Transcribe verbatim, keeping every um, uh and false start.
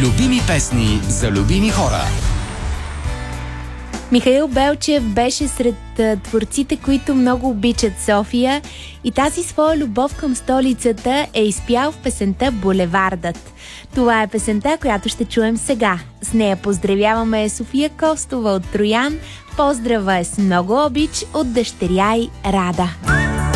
Любими песни за любими хора. Михаил Белчев беше сред а, творците, които много обичат София и тази своя любов към столицата е изпял в песента "Булевардът". Това е песента, която ще чуем сега. С нея поздравяваме София Костова от Троян. Поздрава е с много обич от дъщеря й Рада.